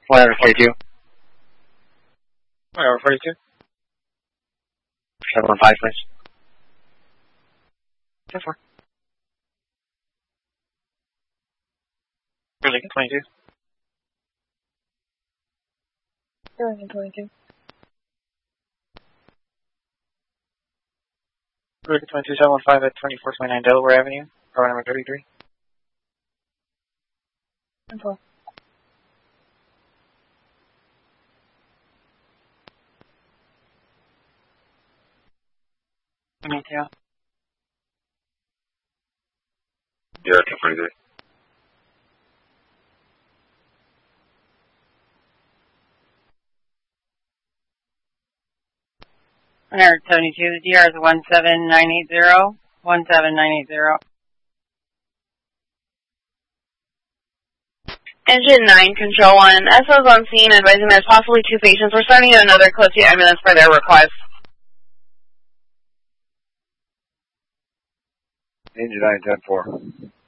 Whatever, 42. Whatever, 42. 715, please. 10-4. Lincoln 22. Lincoln 22. Lincoln 22, 715 at 2429 Delaware Avenue, car number 33. 10-4. Detail. Yeah, 1043. American 72, the DR is 17980. 17980. Engine 9, Control 1. SO's on scene, advising there's possibly 2 patients. We're starting another close to ambulance for their request. Engine 9, 10-4.